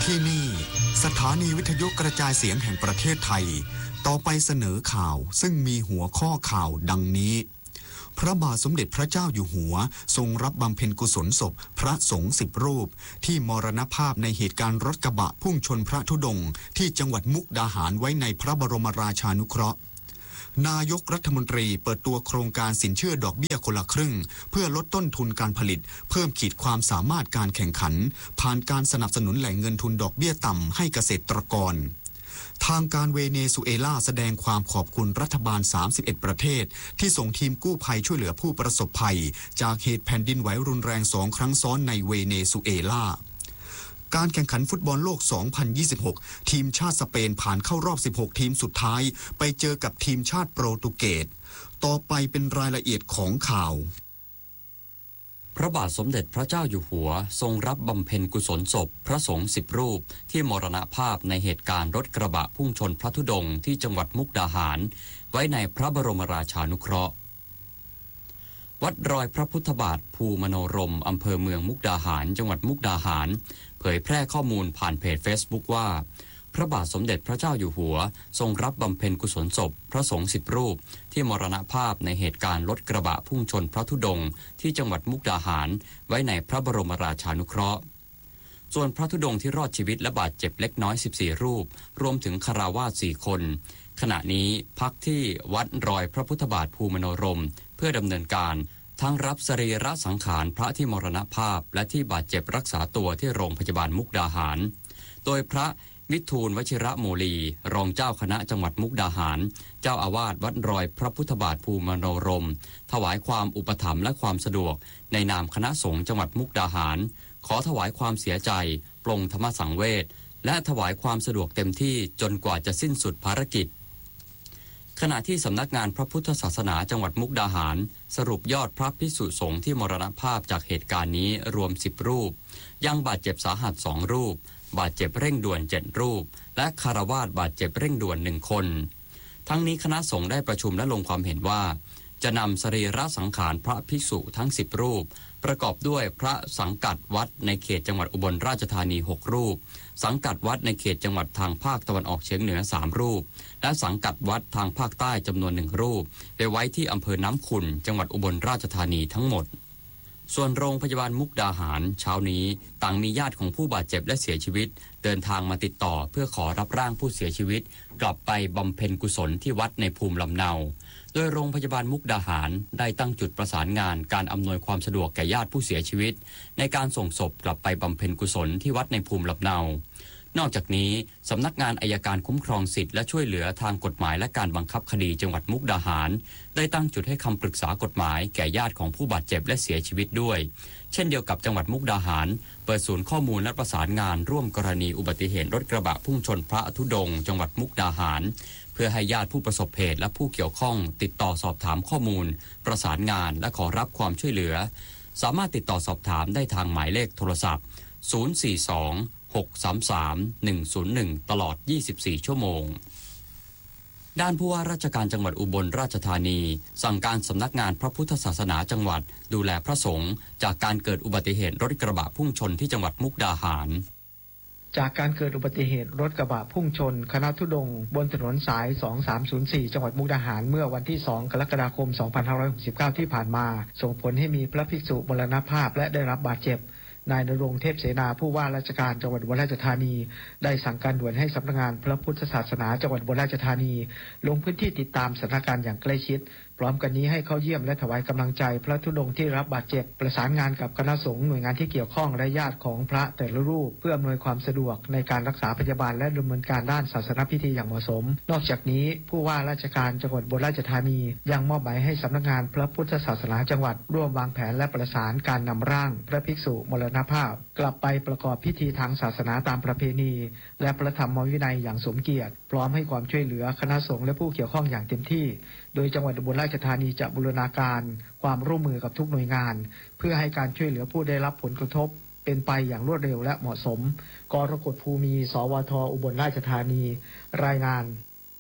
ที่นี่สถานีวิทยุกระจายเสียงแห่งประเทศไทยต่อไปเสนอข่าวซึ่งมีหัวข้อข่าวดังนี้พระบาทสมเด็จพระเจ้าอยู่หัวทรงรับบำเพ็ญกุศลศพพระสงฆ์10 รูปที่มรณภาพในเหตุการณ์รถกระบะพุ่งชนพระธุดงค์ที่จังหวัดมุกดาหารไว้ในพระบรมราชานุเคราะห์นายกรัฐมนตรีเปิดตัวโครงการสินเชื่อดอกเบี้ยคนละครึ่งเพื่อลดต้นทุนการผลิตเพิ่มขีดความสามารถการแข่งขันผ่านการสนับสนุนแหล่งเงินทุนดอกเบี้ยต่ำให้เกษตรกรทางการเวเนซุเอลาแสดงความขอบคุณรัฐบาล31ประเทศที่ส่งทีมกู้ภัยช่วยเหลือผู้ประสบภัยจากเหตุแผ่นดินไหวรุนแรง2 ครั้งซ้อนในเวเนซุเอลาการแข่งขันฟุตบอลโลก 2026 ทีมชาติสเปนผ่านเข้ารอบ 16 ทีมสุดท้ายไปเจอกับทีมชาติโปรตุเกสต่อไปเป็นรายละเอียดของข่าวพระบาทสมเด็จพระเจ้าอยู่หัวทรงรับบำเพ็ญกุศลศพพระสงฆ์10 รูปที่มรณภาพในเหตุการณ์รถกระบะพุ่งชนพระธุดงค์ที่จังหวัดมุกดาหารไว้ในพระบรมราชานุเคราะห์วัดรอยพระพุทธบาทภูมโนรมอำเภอเมืองมุกดาหารจังหวัดมุกดาหารเผยแพร่ข้อมูลผ่านเพจ Facebook ว่าพระบาทสมเด็จพระเจ้าอยู่หัวทรงรับบำเพ็ญกุศลศพพระสงฆ์10 รูปที่มรณภาพในเหตุการณ์รถกระบะพุ่งชนพระธุดงค์ที่จังหวัดมุกดาหารไว้ในพระบรมราชานุเคราะห์ส่วนพระธุดงค์ที่รอดชีวิตและบาดเจ็บเล็กน้อย14 รูปรวมถึงคฤหัสถ์4 คนขณะนี้พักที่วัดรอยพระพุทธบาทภูมโนรมเพื่อดำเนินการทั้งรับสรีระสังขารพระที่มรณภาพและที่บาดเจ็บรักษาตัวที่โรงพยาบาลมุกดาหารโดยพระวิทูลวชิระโมลีรองเจ้าคณะจังหวัดมุกดาหารเจ้าอาวาสวัดรอยพระพุทธบาทภูมโนรมถวายความอุปถัมภ์และความสะดวกในนามคณะสงฆ์จังหวัดมุกดาหารขอถวายความเสียใจปลงธรรมสังเวชและถวายความสะดวกเต็มที่จนกว่าจะสิ้นสุดภารกิจขณะที่สำนักงานพระพุทธศาสนาจังหวัดมุกดาหารสรุปยอดพระภิกษุสงฆ์ที่มรณภาพจากเหตุการณ์นี้รวม10 รูปยังบาดเจ็บสาหัส2 รูปบาดเจ็บเร่งด่วน7 รูปและคฤหัสถ์บาดเจ็บเร่งด่วน1 คนทั้งนี้คณะสงฆ์ได้ประชุมและลงความเห็นว่าจะนำสรีระสังขารพระภิกษุทั้ง10 รูปประกอบด้วยพระสังกัดวัดในเขตจังหวัดอุบลราชธานี6 รูปสังกัดวัดในเขตจังหวัดทางภาคตะวันออกเฉียงเหนือ3 รูปและสังกัดวัดทางภาคใต้จำนวน1 รูปไปไว้ที่อำเภอน้ำขุ่นจังหวัดอุบลราชธานีทั้งหมดส่วนโรงพยาบาลมุกดาหารเช้านี้ต่างมีญาติของผู้บาดเจ็บและเสียชีวิตเดินทางมาติดต่อเพื่อขอรับร่างผู้เสียชีวิตกลับไปบำเพ็ญกุศลที่วัดในภูมิลำเนาโดยโรงพยาบาลมุกดาหารได้ตั้งจุดประสานงานการอำนวยความสะดวกแก่ญาติผู้เสียชีวิตในการส่งศพกลับไปบำเพ็ญกุศลที่วัดในภูมิลำเนานอกจากนี้สำนักงานอัยการคุ้มครองสิทธิและช่วยเหลือทางกฎหมายและการบังคับคดีจังหวัดมุกดาหารได้ตั้งจุดให้คำปรึกษากฎหมายแก่ญาติของผู้บาดเจ็บและเสียชีวิตด้วยเช่นเดียวกับจังหวัดมุกดาหารเปิดศูนย์ข้อมูลและประสานงานร่วมกรณีอุบัติเหตุรถกระบะพุ่งชนพระธุดงค์จังหวัดมุกดาหารเพื่อให้ญาติผู้ประสบเหตุและผู้เกี่ยวข้องติดต่อสอบถามข้อมูลประสานงานและขอรับความช่วยเหลือสามารถติดต่อสอบถามได้ทางหมายเลขโทรศัพท์042-633-101ตลอด24 ชั่วโมงด้านผู้ว่าราชการจังหวัดอุบลราชธานีสั่งการสำนักงานพระพุทธศาสนาจังหวัดดูแลพระสงฆ์จากการเกิดอุบัติเหตุรถกระบะพุ่งชนที่จังหวัดมุกดาหารจากการเกิดอุบัติเหตุรถกระบะพุ่งชนคณะธุดงค์บนถนนสาย2304จังหวัดมุกดาหารเมื่อวันที่2 กรกฎาคม 2569ที่ผ่านมาส่งผลให้มีพระภิกษุมรณภาพและได้รับบาดเจ็บนายณรงค์เทพเสนาผู้ว่าราชการจังหวัดอุบลราชธานีได้สั่งการด่วนให้สำนักงานพระพุทธศาสนาจังหวัดอุบลราชธานีลงพื้นที่ติดตามสถานการณ์อย่างใกล้ชิดพร้อมกันนี้ให้เข้าเยี่ยมและถวายกำลังใจพระธุดงค์ที่รับบาดเจ็บประสานงานกับคณะสงฆ์หน่วยงานที่เกี่ยวข้องและญาติของพระแต่ละรูปเพื่ออำนวยความสะดวกในการรักษาพยาบาลและดำเนินการด้านศาสนพิธีอย่างเหมาะสมนอกจากนี้ผู้ว่าราชการจังหวัดอุบลราชธานียังมอบหมายให้สำนักงานพระพุทธศาสนาจังหวัดร่วมวางแผนและประสานการนำร่างพระภิกษุมรณภาพกลับไปประกอบพิธีทางศาสนาตามประเพณีและพระธรรมวินัยอย่างสมเกียรติพร้อมให้ความช่วยเหลือคณะสงฆ์และผู้เกี่ยวข้องอย่างเต็มที่โดยจังหวัดอุบลราชธานีจะบูรณาการความร่วมมือกับทุกหน่วยงานเพื่อให้การช่วยเหลือผู้ได้รับผลกระทบเป็นไปอย่างรวดเร็วและเหมาะสมกรกฎภูมิสวทอุบลราชธานีรายงาน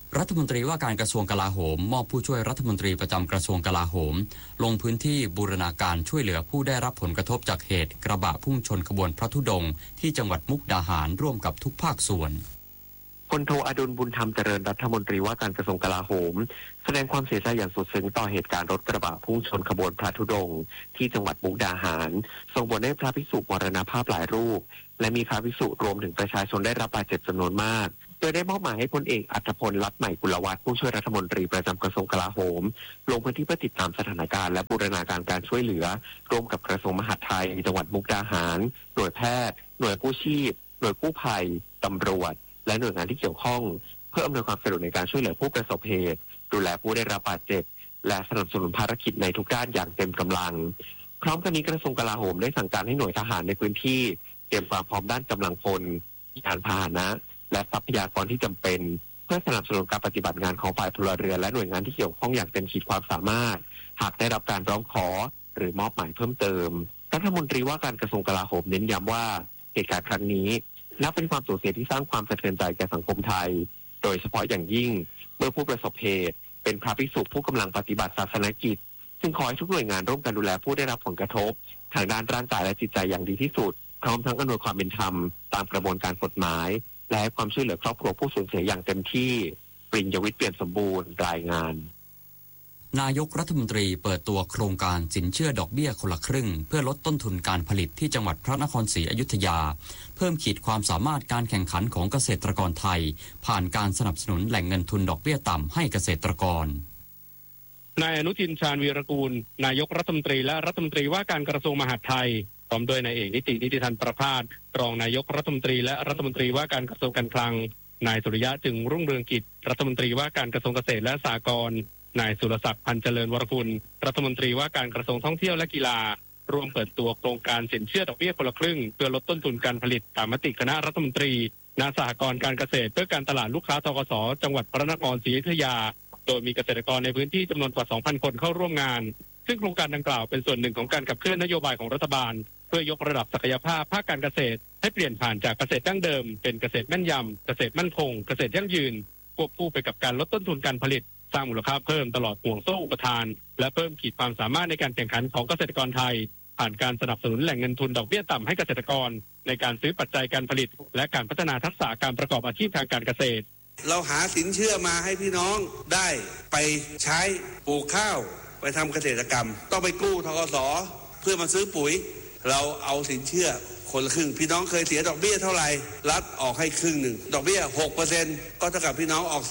รัฐมนตรีว่าการกระทรวงกลาโหมมอบผู้ช่วยรัฐมนตรีประจำกระทรวงกลาโหมลงพื้นที่บูรณาการช่วยเหลือผู้ได้รับผลกระทบจากเหตุกระบะพุ่งชนขบวนพระธุดงค์ที่จังหวัดมุกดาหารร่วมกับทุกภาคส่วนพลโทอดุลบุญธรรมเจริญรัฐมนตรีว่าการกระทรวงกลาโหมแสดงความเสียใจอย่างสุดซึ้งต่อเหตุการณ์รถกระบะพุ่งชนขบวนพระธุดงค์ที่จังหวัดมุกดาหารส่งผลให้พระภิกษุมรณภาพหลายรูปและมีพระภิกษุรวมถึงประชาชนได้รับบาดเจ็บจำนวนมากโดยได้มอบหมายให้พลเอกอัธพล ลัดใหม่กุลวัฒน์ผู้ช่วยรัฐมนตรีประจำกระทรวงกลาโหมลงพื้นที่เพื่อติดตามสถานการณ์และบูรณาการการช่วยเหลือร่วมกับกระทรวงมหาดไทยจังหวัดมุกดาหารหน่วยแพทย์หน่วยกู้ชีพหน่วยกู้ภัยตำรวจและหน่วยงานที่เกี่ยวข้องเพื่ออำนวยความสะดวกในการช่วยเหลือผู้ประสบเหตุดูแลผู้ได้รับบาดเจ็บและสนับสนุนภารกิจในทุกด้านอย่างเต็มกำลังพร้อมกันนี้กระทรวงกลาโหมได้สั่งการให้หน่วยทหารในพื้นที่เตรียมความพร้อมด้านกำลังพลยานพาหนะและทรัพยากรที่จำเป็นเพื่อสนับสนุนการปฏิบัติงานของฝ่ายพลเรือนและหน่วยงานที่เกี่ยวข้องอย่างเต็มขีดความสามารถหากได้รับการร้องขอหรือมอบหมายเพิ่มเติมรัฐมนตรีว่าการกระทรวงกลาโหมเน้นย้ำว่าเหตุการณ์ครั้งนี้นับเป็นความสูญเสียที่สร้างความสะเทือนใจแก่สังคมไทยโดยเฉพาะอย่างยิ่งเมื่อผู้ประสบเหตุเป็นพระภิกษุผู้กำลังปฏิบัติศาสนกิจซึ่งขอให้ทุกหน่วยงานร่วมกันดูแลผู้ได้รับผลกระทบทางด้านร่างกายและจิตใจอย่างดีที่สุดพร้อมทั้งอำนวยความเป็นธรรมตามกระบวนการกฎหมายและให้ความช่วยเหลือครอบครัวผู้สูญเสียอย่างเต็มที่ปริญญวิทย์เปลี่ยนสมบูรณ์รายงานนายกรัฐมนตรีเปิดตัวโครงการสินเชื่อดอกเบี้ยคนละครึ่งเพื่อลดต้นทุนการผลิตที่จังหวัดพระนครศรีอยุธยาเพิ่มขีดความสามารถการแข่งขันของเกษตรกรไทยผ่านการสนับสนุนแหล่งเงินทุนดอกเบี้ยต่ำให้เกษตรกรนายอนุทินชาญวีรกูลนายกรัฐมนตรีและรัฐมนตรีว่าการกระทรวงมหาดไทยพร้อมด้วยนายเอกนิติธันประภาสรองนายกรัฐมนตรีและรัฐมนตรีว่าการกระทรวงการคลังนายสุริยะจึงรุ่งเรืองกิจรัฐมนตรีว่าการกระทรวงเกษตรและสหกรณ์นายสุรศักดิ์พันธ์เจริญวรกุลรัฐมนตรีว่าการกระทรวงท่องเที่ยวและกีฬารวมเปิดตัวโครงการสินเชื่อดอกเบี้ยคนละครึ่งเพื่อลดต้นทุนการผลิตตามมติคณะรัฐมนตรีณสหกรณ์การเกษตรเพื่อการตลาดลูกค้าธกส.จังหวัดพระนครศรีอยุธยาโดยมีเกษตรกรในพื้นที่จำนวนกว่า 2,000 คนเข้าร่วมงานซึ่งโครงการดังกล่าวเป็นส่วนหนึ่งของการขับเคลื่อนนโยบายของรัฐบาลเพื่อยกระดับศักยภาพภาคการเกษตรให้เปลี่ยนผ่านจากเกษตรดั้งเดิมเป็นเกษตรแม่นยำเกษตรมั่นคงเกษตรยั่งยืนควบคู่ไปกับการลดต้นทุนการผลิตสร้างมูลค่าเพิ่มตลอดห่วงโซ่อุปทานและเพิ่มขีดความสามารถในการแข่งขันของเกษตรกรไทยผ่านการสนับสนุนแหล่งเงินทุนดอกเบี้ยต่ำให้เกษตรกรในการซื้อปัจจัยการผลิตและการพัฒนาทักษะการประกอบอาชีพทางการเกษตรเราหาสินเชื่อมาให้พี่น้องได้ไปใช้ปลูกข้าวไปทำเกษตรกรรมต้องไปกู้ธกส.เพื่อมาซื้อปุ๋ยเราเอาสินเชื่อคนละครึ่งพี่น้องเคยเสียดอกเบี้ยเท่าไหร่รัฐออกให้ครึ่งหนึ่งดอกเบี้ย 6% ก็เท่ากับพี่น้องออก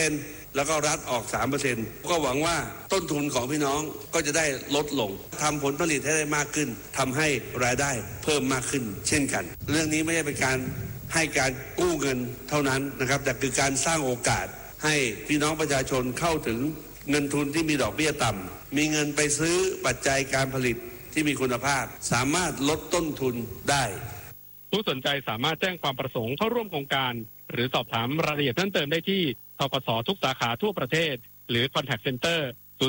3% แล้วก็รัฐออก 3% ก็หวังว่าต้นทุนของพี่น้องก็จะได้ลดลงทำผลผลิตให้ได้มากขึ้นทำให้รายได้เพิ่มมากขึ้นเช่นกันเรื่องนี้ไม่ใช่เป็นการให้การกู้เงินเท่านั้นนะครับแต่คือการสร้างโอกาสให้พี่น้องประชาชนเข้าถึงเงินทุนที่มีดอกเบี้ยต่ำมีเงินไปซื้อปัจจัยการผลิตที่มีคุณภาพสามารถลดต้นทุนได้ผู้สนใจสามารถแจ้งความประสงค์เข้าร่วมโครงการหรือสอบถามรายละเอียดเพิ่มเติมได้ที่ธกส.ทุกสาขาทั่วประเทศหรือ Contact Center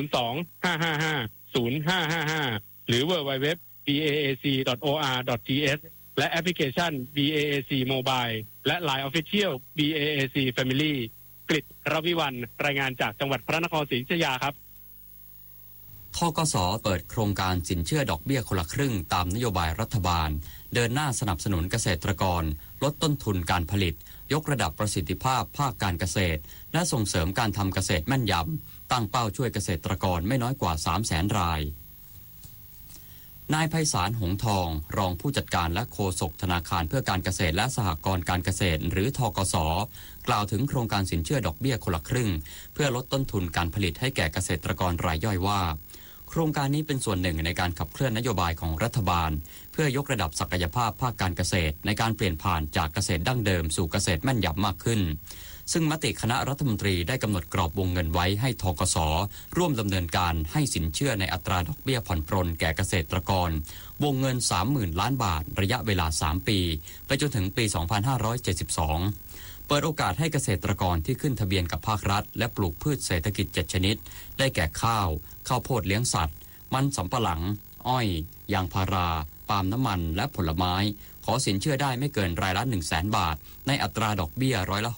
02-555-0555 หรือ www.baac.or.th และแอปพลิเคชัน BAAC Mobile และ Line Official BAAC Family กฤษ รวิวรรณรายงานจากจังหวัดพระนครศรีอยุธยาครับธกส.เปิดโครงการสินเชื่อดอกเบี้ยคนละครึ่งตามนโยบายรัฐบาลเดินหน้าสนับสนุนเกษตรกรลดต้นทุนการผลิตยกระดับประสิทธิภาพภาคการเกษตรและส่งเสริมการทำเกษตรแม่นยำตั้งเป้าช่วยเกษตรกรไม่น้อยกว่า 300,000 รายนายไพศาลหงทองรองผู้จัดการและโฆษกธนาคารเพื่อการเกษตรและสหกรณ์การเกษตรหรือธกส.กล่าวถึงโครงการสินเชื่อดอกเบี้ยคนละครึ่งเพื่อลดต้นทุนการผลิตให้แก่เกษตรกรรายย่อยว่าโครงการนี้เป็นส่วนหนึ่งในการขับเคลื่อนนโยบายของรัฐบาลเพื่อยกระดับศักยภาพภาคการเกษตรในการเปลี่ยนผ่านจากเกษตรดั้งเดิมสู่เกษตรแม่นยำมากขึ้นซึ่งมติคณะรัฐมนตรีได้กำหนดกรอบวงเงินไว้ให้ธกส.ร่วมดำเนินการให้สินเชื่อในอัตราดอกเบี้ยผ่อนปรนแก่เกษตรกรวงเงิน 30,000 ล้านบาทระยะเวลา 3 ปีไปจนถึงปี 2572เปิดโอกาสให้เกษตรกรที่ขึ้นทะเบียนกับภาครัฐและปลูกพืชเศรษฐกิจ7ชนิดได้แก่ข้าวโพดเลี้ยงสัตว์มันสำปะหลังอ้อยยางพาราปาล์มน้ำมันและผลไม้ขขอสินเชื่อได้ไม่เกินรายละ 100,000 บาทในอัตราดอกเบี้ย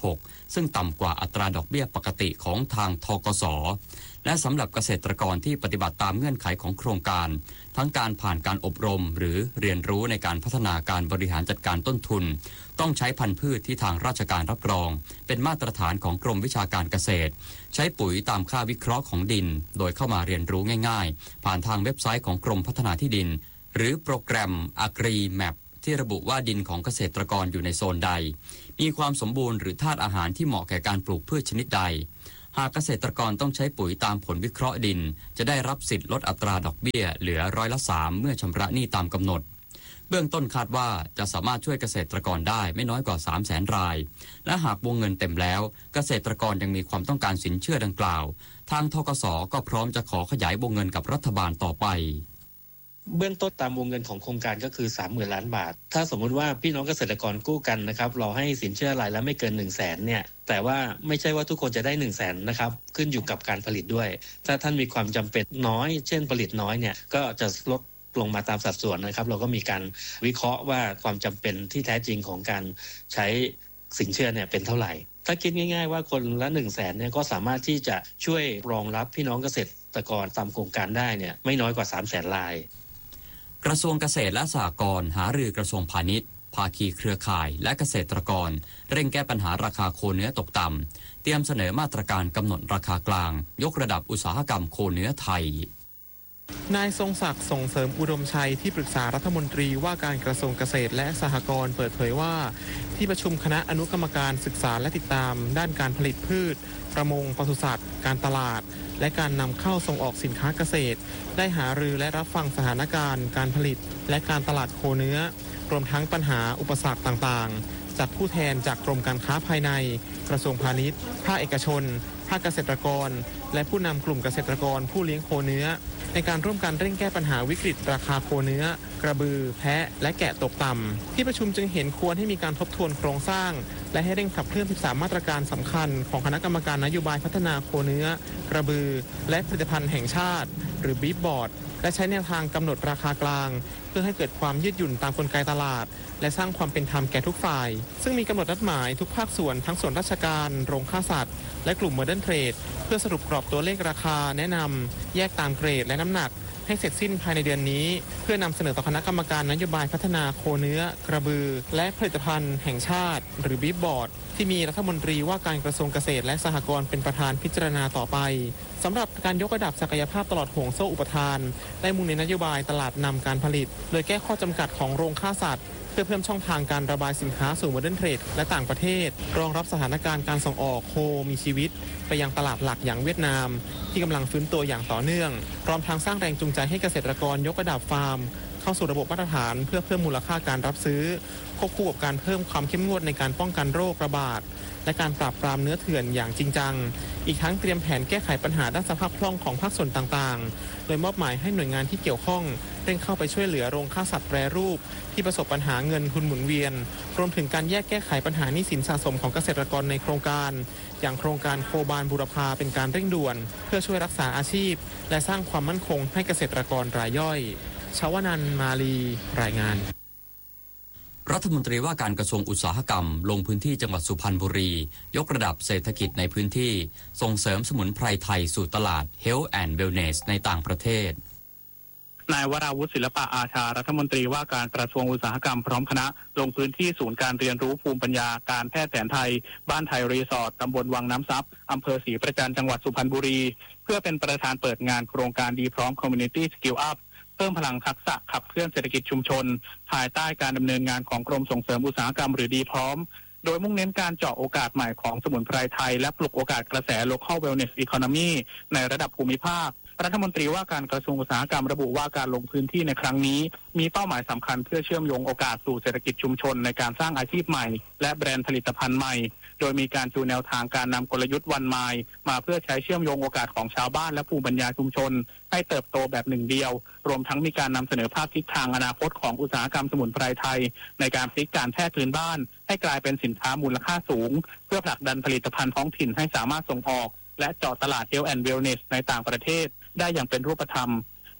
6%ซึ่งต่ำกว่าอัตราดอกเบี้ยปกติของทางธกส.และสำหรับเกษตรกรที่ปฏิบัติตามเงื่อนไขของโครงการทั้งการผ่านการอบรมหรือเรียนรู้ในการพัฒนาการบริหารจัดการต้นทุนต้องใช้พันธุ์พืชที่ทางราชการรับรองเป็นมาตรฐานของกรมวิชาการเกษตรใช้ปุ๋ยตามค่าวิเคราะห์ของดินโดยเข้ามาเรียนรู้ง่ายๆผ่านทางเว็บไซต์ของกรมพัฒนาที่ดินหรือโปรแกรม AgriMap ที่ระบุว่าดินของเกษตรกรอยู่ในโซนใดมีความสมบูรณ์หรือธาตุอาหารที่เหมาะแก่การปลูกพืชชนิดใดหากเกษตรกรต้องใช้ปุ๋ยตามผลวิเคราะห์ดินจะได้รับสิทธิ์ลดอัตราดอกเบี้ยเหลือ3%เมื่อชำระหนี้ตามกำหนดเบื้องต้นคาดว่าจะสามารถช่วยเกษตรกรได้ไม่น้อยกว่า 300,000 รายและหากวงเงินเต็มแล้วเกษตรกรยังมีความต้องการสินเชื่อดังกล่าวทางธกส.ก็พร้อมจะขอขยายวงเงินกับรัฐบาลต่อไปเบื้องต้นตามวงเงินของโครงการก็คือ 30,000 ล้านบาทถ้าสมมุติว่าพี่น้องเกษตรกรกู้กันนะครับเราให้สินเชื่อรายละไม่เกิน 100,000 เนี่ยแต่ว่าไม่ใช่ว่าทุกคนจะได้ 100,000 นะครับขึ้นอยู่กับการผลิตด้วยถ้าท่านมีความจำเป็นน้อยเช่นผลิตน้อยเนี่ยก็จะลดลงมาตามสัดส่วนนะครับเราก็มีการวิเคราะห์ว่าความจำเป็นที่แท้จริงของการใช้สินเชื่อเนี่ยเป็นเท่าไหร่ถ้าคิดง่ายๆว่าคนละ 100,000 เนี่ยก็สามารถที่จะช่วยรองรับพี่น้องเกษตรกรตามโครงการได้เนี่ยไม่น้อยกว่า 300,000 รายกระทรวงเกษตรและสหกรณ์หารือกระทรวงพาณิชย์ภาคีเครือข่ายและเกษตรกรเร่งแก้ปัญหาราคาโคเนื้อตกต่ำเตรียมเสนอมาตรการกำหนดราคากลางยกระดับอุตสาหกรรมโคเนื้อไทยนายทรงศักดิ์ส่งเสริมอุดมชัยที่ปรึกษารัฐมนตรีว่าการกระทรวงเกษตรและสหกรณ์เปิดเผยว่าที่ประชุมคณะอนุกรรมการศึกษาและติดตามด้านการผลิตพืชประมงปศุสัตว์การตลาดและการนำเข้าส่งออกสินค้าเกษตรได้หารือและรับฟังสถานการณ์การผลิตและการตลาดโคเนื้อรวมทั้งปัญหาอุปสรรคต่างๆจากผู้แทนจากกรมการค้าภายในกระทรวงพาณิชย์ภาคเอกชนภาคเกษตรกรและผู้นำกลุ่มเกษตรกรผู้เลี้ยงโคเนื้อในการร่วมกันเร่งแก้ปัญหาวิกฤตราคาโคเนื้อกระบือแพะและแกะตกต่ำที่ประชุมจึงเห็นควรให้มีการทบทวนโครงสร้างและให้เร่งขับเคลื่อน13มาตรการสำคัญของคณะกรรมการนโยบายพัฒนาโคเนื้อกระบือและผลิตภัณฑ์แห่งชาติหรือบีฟบอร์ดและใช้แนวทางกำหนดราคากลางเพื่อให้เกิดความยืดหยุ่นตามกลไกตลาดและสร้างความเป็นธรรมแก่ทุกฝ่ายซึ่งมีกำหนดนัดหมายทุกภาคส่วนทั้งส่วนราชการโรงฆ่าสัตว์และกลุ่มโมเดิร์นเทรดเพื่อสรุปกรอบตัวเลขราคาแนะนำแยกตามเกรดและน้ำหนักให้เสร็จสิ้นภายในเดือนนี้เพื่อนำเสนอต่อคณะกรรมการนโยบายพัฒนาโคเนื้อกระบือและผลิตภัณฑ์แห่งชาติหรือบีฟบอร์ดที่มีรัฐมนตรีว่าการกระทรวงเกษตรและสหกรณ์เป็นประธานพิจารณาต่อไปสำหรับการยกระดับศักยภาพตลอดห่วงโซ่อุปทานได้มุ่งเน้นนโยบายตลาดนำการผลิตโดยแก้ข้อจำกัดของโรงฆ่าสัตว์เพื่อเพิ่มช่องทางการระบายสินค้าสู่โมเดิร์นเทรดและต่างประเทศรองรับสถานการณ์การส่งออกโคมีชีวิตไปยังตลาดหลักอย่างเวียดนามที่กำลังฟื้นตัวอย่างต่อเนื่องพร้อมทั้งสร้างแรงจูงใจให้เกษตรกรยกระดับฟาร์มเข้าสู่ระบบมาตรฐานเพื่อเพิ่มมูลค่าการรับซื้อควบคู่กับการเพิ่มความเข้มงวดในการป้องกันโรคระบาดและการปราบปรามเนื้อเถื่อนอย่างจริงจังอีกทั้งเตรียมแผนแก้ไขปัญหาด้านสภาพคล่องของภาคส่วนต่างๆโดยมอบหมายให้หน่วยงานที่เกี่ยวข้องเร่งเข้าไปช่วยเหลือโรงฆ่าสัตว์แปรรูปที่ประสบปัญหาเงินทุนหมุนเวียนรวมถึงการแก้ไขปัญหาหนี้สินสะสมของเกษตรกรในโครงการอย่างโครงการโคบานบูรพาเป็นการเร่งด่วนเพื่อช่วยรักษาอาชีพและสร้างความมั่นคงให้เกษตรกรรายย่อยชวนันท์มาลีรายงานรัฐมนตรีว่าการกระทรวงอุตสาหกรรมลงพื้นที่จังหวัดสุพรรณบุรียกระดับเศรษฐกิจในพื้นที่ส่งเสริมสมุนไพรไทยสู่ตลาด Health and Wellness ในต่างประเทศนายวราวุฒิศิลปะอาชารัฐมนตรีว่าการกระทรวงอุตสาหกรรมพร้อมคณะลงพื้นที่ศูนย์การเรียนรู้ภูมิปัญญาการแพทย์แผนไทยบ้านไทยรีสอร์ทตำบลวังน้ำซับอำเภอศรีประจันจังหวัดสุพรรณบุรีเพื่อเป็นประธานเปิดงานโครงการดีพร้อม Community Skill Up เพิ่มพลังทักษะขับเคลื่อนเศรษฐกิจชุมชนภายใต้การดำเนินงานของกรมส่งเสริมอุตสาหกรรมหรือดีพร้อมโดยมุ่งเน้นการเจาะโอกาสใหม่ของสมุนไพรไทยและปลุกโอกาสกระแส Local Wellness Economy ในระดับภูมิภาครัฐมนตรีว่าการกระทรวงอุตสาหกรรมระบุว่าการลงพื้นที่ในครั้งนี้มีเป้าหมายสำคัญเพื่อเชื่อมโยงโอกาสสู่เศรษฐกิจชุมชนในการสร้างอาชีพใหม่และแบรนด์ผลิตภัณฑ์ใหม่โดยมีการจูนแนวทางการนำกลยุทธ์วันไมล์มาเพื่อใช้เชื่อมโยงโอกาสของชาวบ้านและภูมิปัญญาชุมชนให้เติบโตแบบหนึ่งเดียวรวมทั้งมีการนำเสนอภาพทิศทางอนาคตของอุตสาหกรรมสมุนไพรไทยในการพลิกการแพทย์พื้นบ้านให้กลายเป็นสินค้ามูลค่าสูงเพื่อผลักดันผลิตภัณฑ์ท้องถิ่นให้สามารถส่งออกและเจาะตลาด Health and Wellness ในต่างประเทศได้อย่างเป็นรูปธรรม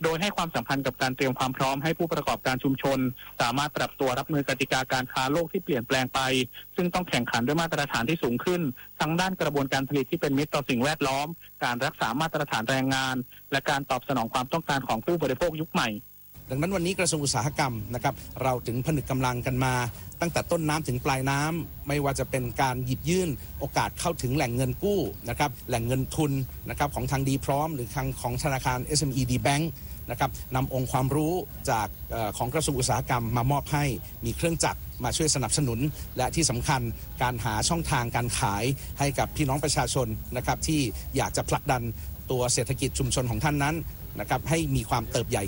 โดยให้ความสำคัญกับการเตรียมความพร้อมให้ผู้ประกอบการชุมชนสามารถปรับตัวรับมือกติกาการค้าโลกที่เปลี่ยนแปลงไปซึ่งต้องแข่งขันด้วยมาตรฐานที่สูงขึ้นทั้งด้านกระบวนการผลิตที่เป็นมิตรต่อสิ่งแวดล้อมการรักษามาตรฐานแรงงานและการตอบสนองความต้องการของผู้บริโภคยุคใหม่ดังนั้นวันนี้กระทรวงอุตสาหกรรมนะครับเราถึงผนึกกำลังกันมาตั้งแต่ต้นน้ำถึงปลายน้ำไม่ว่าจะเป็นการหยิบยื่นโอกาสเข้าถึงแหล่งเงินกู้นะครับแหล่งเงินทุนนะครับของทางดีพร้อมหรือทางของธนาคาร SME D Bank นะครับนำองค์ความรู้จากของกระทรวงอุตสาหกรรมมามอบให้มีเครื่องจักรมาช่วยสนับสนุนและที่สำคัญการหาช่องทางการขายให้กับพี่น้องประชาชนนะครับที่อยากจะผลักดันตัวเศรษฐกิจชุมชนของท่านนั้นนะครับให้มีความเติบใหญ่